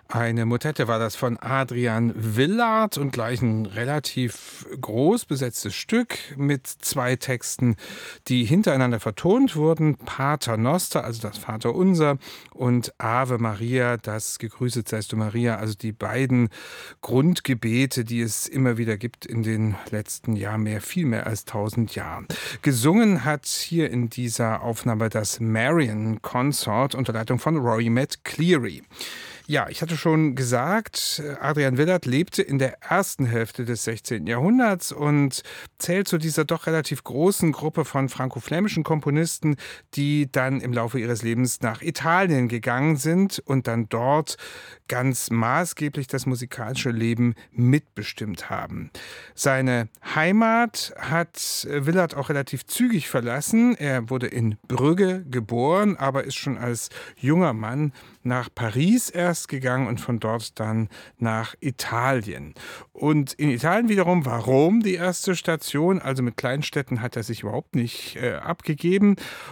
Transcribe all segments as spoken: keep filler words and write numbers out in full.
Eine Motette war das von Adrian Willard und gleich ein relativ groß besetztes Stück mit zwei Texten, die hintereinander vertont wurden. Pater Noster, also das Vaterunser, und Ave Maria, das Gegrüßet seist du Maria, also die beiden Grundgebete, die es immer wieder gibt in den letzten Jahren, mehr, viel mehr als tausend Jahren. Gesungen hat hier in dieser Aufnahme das Marian Consort unter Leitung von Rory McCleary. Ja, ich hatte schon gesagt, Adrian Willard lebte in der ersten Hälfte des sechzehnten Jahrhunderts und zählt zu dieser doch relativ großen Gruppe von franko-flämischen Komponisten, die dann im Laufe ihres Lebens nach Italien gegangen sind und dann dort ganz maßgeblich das musikalische Leben mitbestimmt haben. Seine Heimat hat Willard auch relativ zügig verlassen. Er wurde in Brügge geboren, aber ist schon als junger Mann nach Paris erst gegangen und von dort dann nach Italien. Und in Italien wiederum war Rom die erste Station, also mit Kleinstädten hat er sich überhaupt nicht äh, abgegeben.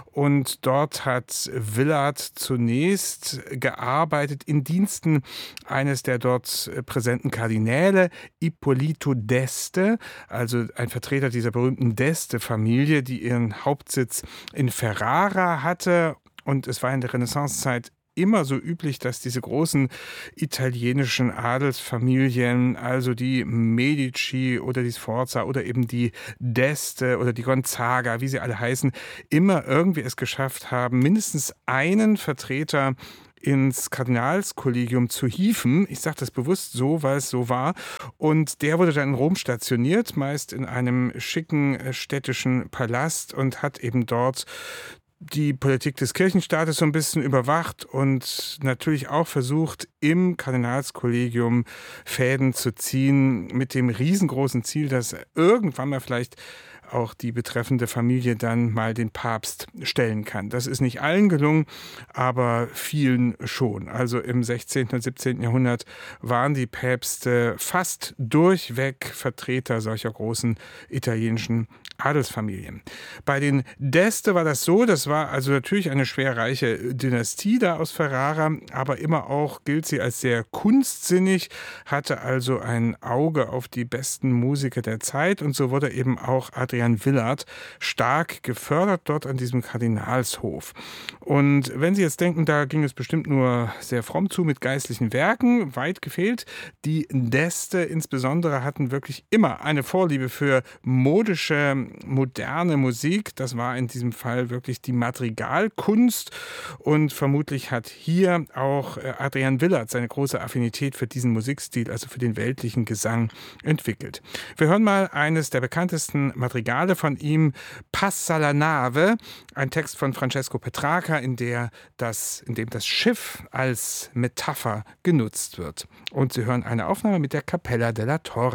Und dort hat Willard zunächst gearbeitet in Diensten eines der dort präsenten Kardinäle, Ippolito d'Este, also ein Vertreter dieser berühmten d'Este-Familie, die ihren Hauptsitz in Ferrara hatte. Und es war in der Renaissancezeit immer so üblich, dass diese großen italienischen Adelsfamilien, also die Medici oder die Sforza oder eben die d'Este oder die Gonzaga, wie sie alle heißen, immer irgendwie es geschafft haben, mindestens einen Vertreter ins Kardinalskollegium zu hieven. Ich sage das bewusst so, weil es so war. Und der wurde dann in Rom stationiert, meist in einem schicken städtischen Palast und hat eben dort die Politik des Kirchenstaates so ein bisschen überwacht und natürlich auch versucht, im Kardinalskollegium Fäden zu ziehen mit dem riesengroßen Ziel, dass irgendwann mal vielleicht auch die betreffende Familie dann mal den Papst stellen kann. Das ist nicht allen gelungen, aber vielen schon. Also im sechzehnten und siebzehnten Jahrhundert waren die Päpste fast durchweg Vertreter solcher großen italienischen Adelsfamilien. Bei den d'Este war das so, das war also natürlich eine schwer reiche Dynastie da aus Ferrara, aber immer auch gilt sie als sehr kunstsinnig, hatte also ein Auge auf die besten Musiker der Zeit und so wurde eben auch Adrian Willard stark gefördert dort an diesem Kardinalshof. Und wenn Sie jetzt denken, da ging es bestimmt nur sehr fromm zu mit geistlichen Werken, weit gefehlt. Die d'Este insbesondere hatten wirklich immer eine Vorliebe für modische, moderne Musik. Das war in diesem Fall wirklich die Madrigalkunst und vermutlich hat hier auch Adrian Willard seine große Affinität für diesen Musikstil, also für den weltlichen Gesang, entwickelt. Wir hören mal eines der bekanntesten Madrigale von ihm, Passa la nave, ein Text von Francesco Petrarca, in, der das, in dem das Schiff als Metapher genutzt wird. Und Sie hören eine Aufnahme mit der Cappella della Torre.